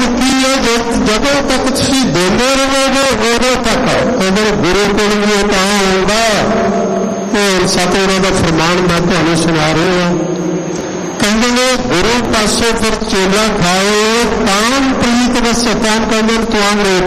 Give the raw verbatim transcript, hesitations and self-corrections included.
ਫਿਰ ਕੀ ਹੈ, ਜਦੋਂ ਤੱਕ ਤੁਸੀਂ ਬੋਲਦੇ ਰਹੋਗੇ ਉਦੋਂ ਤੱਕ ਅਗਰ ਗੁਰੂ ਕੋਲ ਵੀ ਤਾਂ ਆਉਂਦਾ। ਹੋਰ ਸਤਿਗੁਰਾਂ ਦਾ ਫਰਮਾਨ ਮੈਂ ਤੁਹਾਨੂੰ ਸੁਣਾ ਰਿਹਾ। ਕਹਿੰਦੇ ਨੇ ਗੁਰੂ ਪਾਸੋਂ ਫਿਰ ਚੇਲਾ ਖਾਏ ਕਾਮ ਪ੍ਰੀਤ ਵਸੇ। ਕਾਮ ਕਹਿੰਦੇ ਤੁਆਂਗੇ